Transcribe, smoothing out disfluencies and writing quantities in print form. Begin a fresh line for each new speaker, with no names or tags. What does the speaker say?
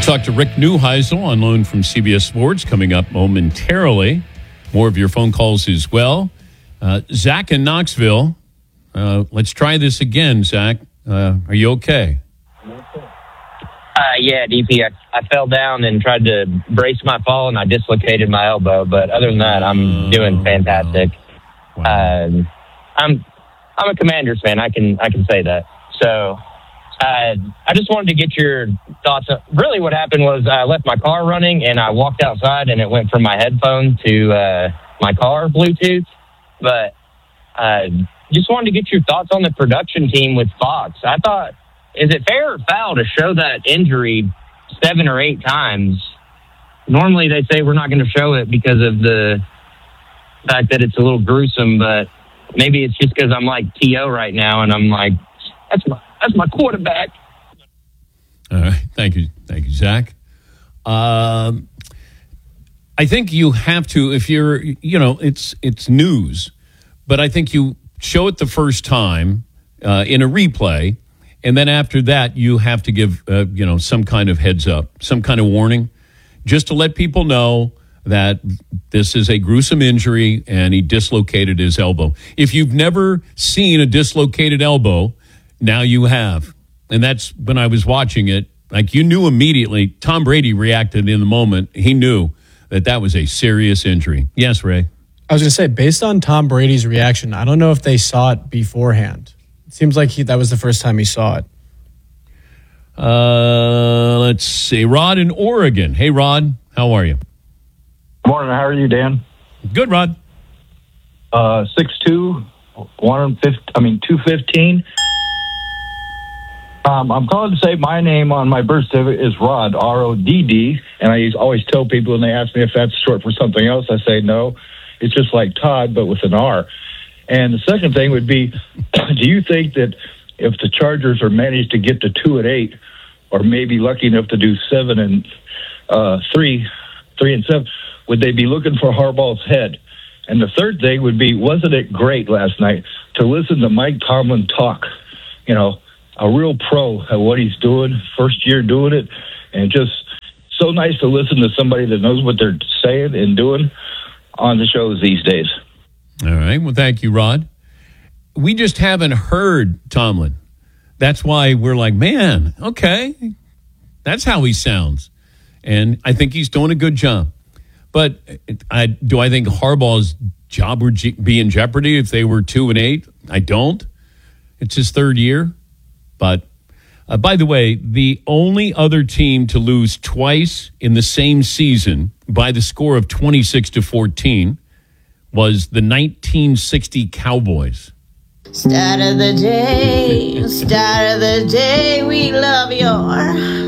talk to Rick Neuheisel on loan from CBS Sports coming up momentarily. More of your phone calls as well. Zach in Knoxville. Let's try this again, Zach. Are you okay?
Yeah, DP. I fell down and tried to brace my fall, and I dislocated my elbow. But other than that, I'm doing fantastic.
Wow.
I'm a Commanders fan. I can say that. So I just wanted to get your thoughts. Really, what happened was I left my car running, and I walked outside, and it went from my headphone to my car Bluetooth. But just wanted to get your thoughts on the production team with Fox. I thought, is it fair or foul to show that injury 7 or 8 times? Normally they say we're not going to show it because of the fact that it's a little gruesome, but maybe it's just because I'm like T.O. right now, and I'm like, that's my quarterback.
All right. Thank you, Zach. I think you have to, if you're, it's news, but I think you show it the first time in a replay, and then after that, you have to give, some kind of heads up, some kind of warning, just to let people know that this is a gruesome injury and he dislocated his elbow. If you've never seen a dislocated elbow, now you have. And that's when I was watching it, like you knew immediately. Tom Brady reacted in the moment. He knew that was a serious injury. Yes, Ray?
I was going to say, based on Tom Brady's reaction, I don't know if they saw it beforehand. It seems like that was the first time he saw it.
Let's see. Rod in Oregon. Hey, Rod. How are you?
Morning. How are you, Dan?
Good, Rod.
6'2", 215. I'm calling to say my name on my birth certificate is Rod, R-O-D-D, and I always tell people when they ask me if that's short for something else, I say no. It's just like Todd, but with an R. And the second thing would be, do you think that if the Chargers are managed to get to 2-8, or maybe lucky enough to do 7-3 and 7, would they be looking for Harbaugh's head? And the third thing would be, wasn't it great last night to listen to Mike Tomlin talk? A real pro at what he's doing, first year doing it, and just so nice to listen to somebody that knows what they're saying and doing on the shows these days.
All right. Well, thank you, Rod. We just haven't heard Tomlin. That's why we're like, man, okay, that's how he sounds. And I think he's doing a good job. But do I think Harbaugh's job would be in jeopardy if they were 2-8? I don't. It's his third year. But by the way, the only other team to lose twice in the same season by the score of 26-14 was the 1960 Cowboys.
Start of the day, we love your